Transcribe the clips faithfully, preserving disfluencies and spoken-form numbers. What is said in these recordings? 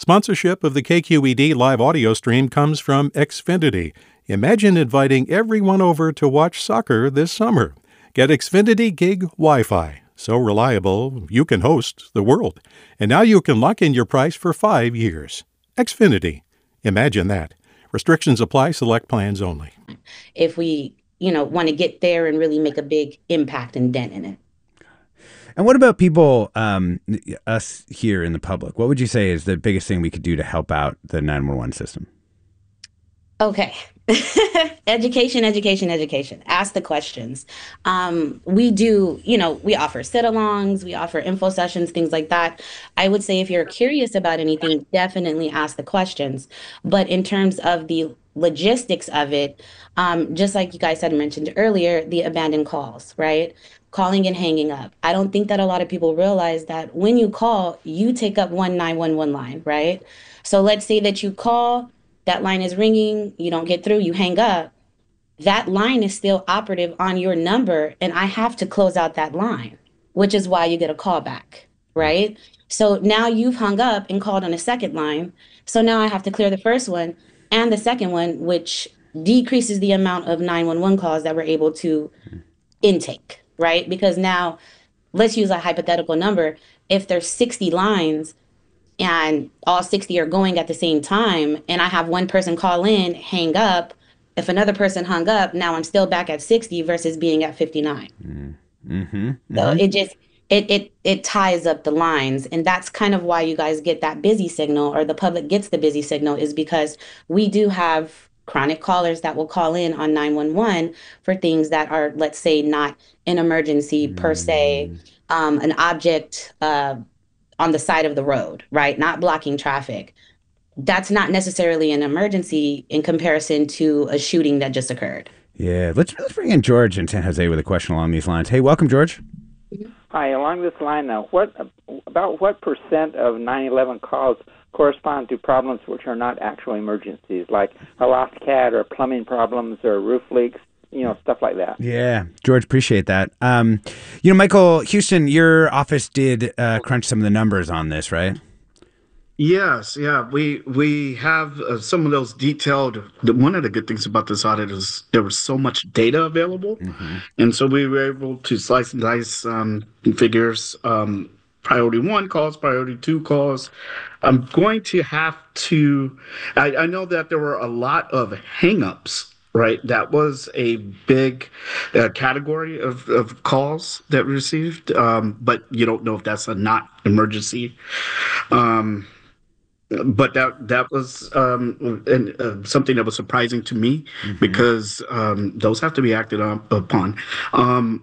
Sponsorship of the K Q E D live audio stream comes from Xfinity. Imagine inviting everyone over to watch soccer this summer. Get Xfinity Gig Wi-Fi. So reliable, you can host the world. And now you can lock in your price for five years. Xfinity. Imagine that. Restrictions apply. Select plans only. If we, you know, want to get there and really make a big impact and dent in it. And what about people, um, us here in the public? What would you say is the biggest thing we could do to help out the nine one one system? Okay. Education, education, education. Ask the questions. Um, we do, you know, we offer sit-alongs, we offer info sessions, things like that. I would say if you're curious about anything, definitely ask the questions. But in terms of the logistics of it, um, just like you guys had mentioned earlier, the abandoned calls, right? Calling and hanging up. I don't think that a lot of people realize that when you call, you take up one nine one one line, right? So let's say that you call, that line is ringing, you don't get through, you hang up. That line is still operative on your number, and I have to close out that line, which is why you get a call back, right? So now you've hung up and called on a second line. So now I have to clear the first one and the second one, which decreases the amount of nine one one calls that we're able to intake, right? Because now, let's use a hypothetical number. If there's sixty lines and all sixty are going at the same time, and I have one person call in, hang up, if another person hung up, now I'm still back at sixty versus being at fifty-nine. Mm-hmm. Mm-hmm. So it just, it, it, it ties up the lines. And that's kind of why you guys get that busy signal, or the public gets the busy signal, is because we do have chronic callers that will call in on nine one one for things that are, let's say, not an emergency per se, um, an object uh, on the side of the road, right? Not blocking traffic. That's not necessarily an emergency in comparison to a shooting that just occurred. Yeah, let's, let's bring in George in San Jose with a question along these lines. Hey, welcome, George. Hi, along this line now, what about what percent of nine eleven calls correspond to problems which are not actually emergencies, like a lost cat or plumbing problems or roof leaks, you know, stuff like that? Yeah, George, appreciate that. Um, you know, Michael Houston, your office did uh, crunch some of the numbers on this, right? Yes, yeah, we we have uh, some of those detailed. The, one of the good things about this audit is there was so much data available, mm-hmm. and so we were able to slice and dice um, figures. Um, priority one calls, priority two calls. I'm going to have to. I, I know that there were a lot of hangups. Right, that was a big uh, category of, of calls that we received, um, but you don't know if that's a not emergency. Um, But that that was um, and, uh, something that was surprising to me, mm-hmm. because um, those have to be acted on, upon. Um,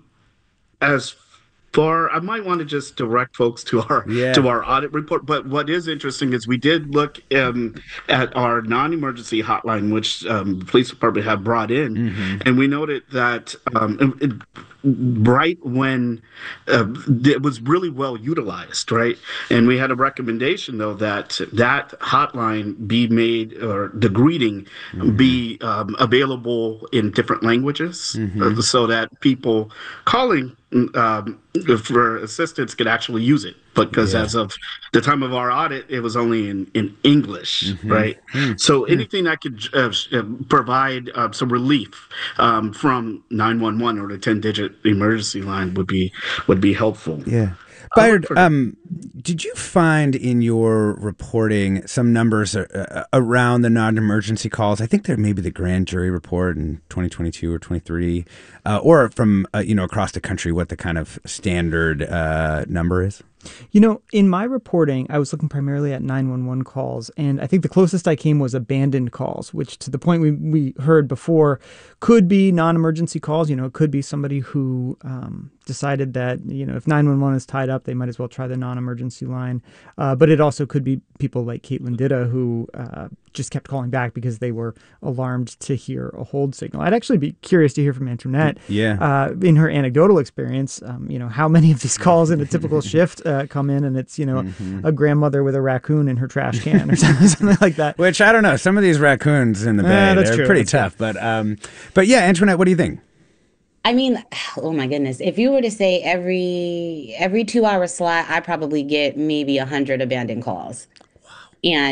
as far, I might want to just direct folks to our yeah. to our audit report. But what is interesting is we did look um, at our non-emergency hotline, which um, the police department have brought in, mm-hmm. and we noted that um, it, right when uh, it was really well utilized, right? And we had a recommendation, though, that that hotline be made, or the greeting mm-hmm. be um, available in different languages, mm-hmm. uh, so that people calling um, for assistance could actually use it. Because yeah. as of the time of our audit, it was only in, in English, mm-hmm. right? Mm-hmm. So anything that could uh, provide uh, some relief um, from nine one one or the ten-digit emergency line would be would be helpful. Yeah. Byard, um, did you find in your reporting some numbers uh, around the non-emergency calls? I think there may be the grand jury report in twenty twenty-two or twenty-three, uh, or from uh, you know across the country, what the kind of standard uh, number is. You know, in my reporting, I was looking primarily at nine one one calls, and I think the closest I came was abandoned calls, which, to the point we, we heard before, could be non-emergency calls. You know, it could be somebody who um, decided that, you know, if nine one one is tied up, they might as well try the non-emergency line. Uh, but it also could be people like Caitlin Ditta who uh, just kept calling back because they were alarmed to hear a hold signal. I'd actually be curious to hear from Antoinette, yeah. uh, in her anecdotal experience, um, you know, how many of these calls in a typical shift uh, come in, and it's, you know, mm-hmm. a grandmother with a raccoon in her trash can or something like that. Which, I don't know, some of these raccoons in the bay, uh, they're true. pretty that's tough. True. But, um, but yeah, Antoinette, what do you think? I mean, oh my goodness, if you were to say every every two hour slot, I probably get maybe a hundred abandoned calls. Wow. And